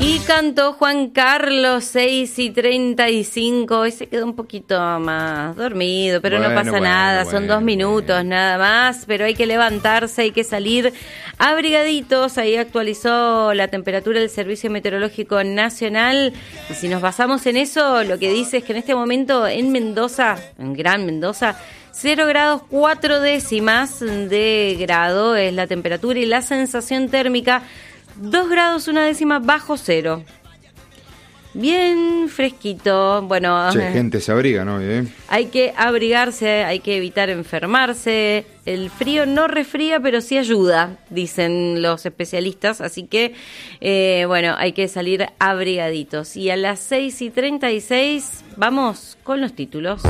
Y cantó Juan Carlos, 6:35, y se quedó un poquito más dormido, pero no pasa nada, son 2 minutos nada más, pero hay que levantarse, hay que salir abrigaditos. Ahí actualizó la temperatura del Servicio Meteorológico Nacional, y si nos basamos en eso, lo que dice es que en este momento en Mendoza, en Gran Mendoza, 0 grados 4 décimas de grado es la temperatura y la sensación térmica 2 grados 1 décima bajo cero. Bien fresquito. Bueno, gente se abriga, ¿no? Hay que abrigarse, hay que evitar enfermarse. El frío no resfría, pero sí ayuda, dicen los especialistas. Así que, bueno, hay que salir abrigaditos. Y a las 6:36 vamos con los títulos.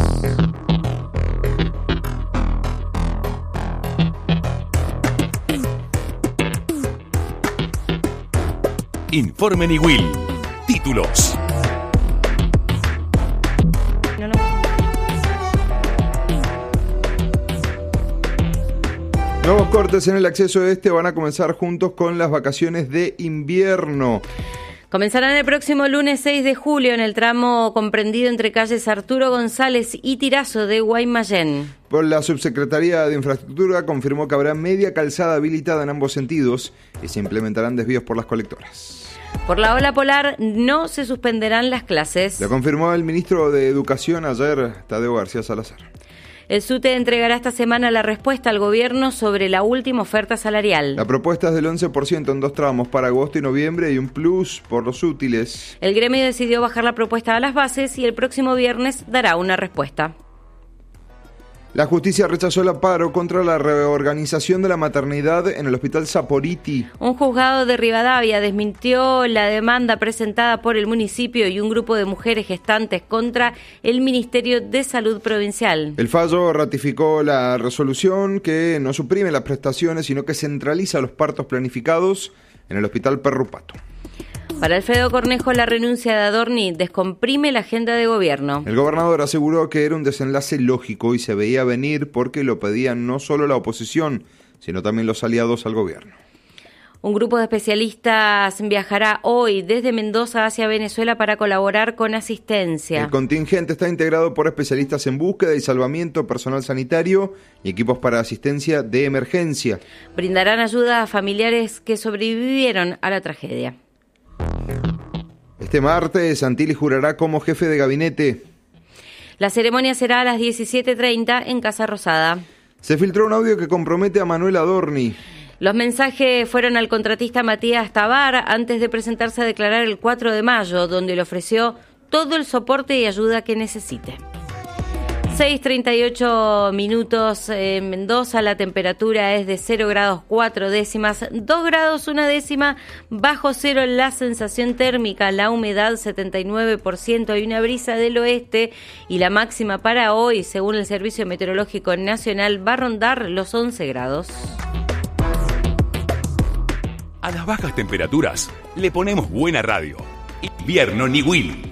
Informe Niwil. Títulos. Nuevos cortes en el acceso van a comenzar juntos con las vacaciones de invierno. Comenzarán el próximo lunes 6 de julio en el tramo comprendido entre calles Arturo González y Tirazo de Guaymallén. Por la Subsecretaría de Infraestructura confirmó que habrá media calzada habilitada en ambos sentidos y se implementarán desvíos por las colectoras. Por la ola polar no se suspenderán las clases. Lo confirmó el ministro de Educación ayer, Tadeo García Salazar. El SUTE entregará esta semana la respuesta al gobierno sobre la última oferta salarial. La propuesta es del 11% en 2 tramos para agosto y noviembre y un plus por los útiles. El gremio decidió bajar la propuesta a las bases y el próximo viernes dará una respuesta. La justicia rechazó el amparo contra la reorganización de la maternidad en el Hospital Saporiti. Un juzgado de Rivadavia desmintió la demanda presentada por el municipio y un grupo de mujeres gestantes contra el Ministerio de Salud Provincial. El fallo ratificó la resolución que no suprime las prestaciones, sino que centraliza los partos planificados en el Hospital Perrupato. Para Alfredo Cornejo, la renuncia de Adorni descomprime la agenda de gobierno. El gobernador aseguró que era un desenlace lógico y se veía venir porque lo pedían no solo la oposición, sino también los aliados al gobierno. Un grupo de especialistas viajará hoy desde Mendoza hacia Venezuela para colaborar con asistencia. El contingente está integrado por especialistas en búsqueda y salvamiento, personal sanitario y equipos para asistencia de emergencia. Brindarán ayuda a familiares que sobrevivieron a la tragedia. Este martes, Santilli jurará como jefe de gabinete. La ceremonia será a las 17:30 en Casa Rosada. Se filtró un audio que compromete a Manuel Adorni. Los mensajes fueron al contratista Matías Tabar antes de presentarse a declarar el 4 de mayo, donde le ofreció todo el soporte y ayuda que necesite. 6:38 minutos en Mendoza, la temperatura es de 0 grados 4 décimas, 2 grados 1 décima bajo cero la sensación térmica, la humedad 79%, hay una brisa del oeste y la máxima para hoy, según el Servicio Meteorológico Nacional, va a rondar los 11 grados. A las bajas temperaturas le ponemos buena radio. Invierno Niwil.